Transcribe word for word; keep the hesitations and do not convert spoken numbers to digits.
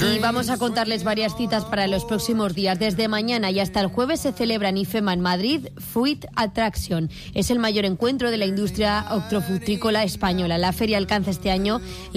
Y vamos a contarles varias citas para los próximos días. Desde mañana y hasta el jueves se celebra en IFEMA en Madrid Fruit Attraction. Es el mayor encuentro de la industria hortofrutícola española. La feria alcanza este año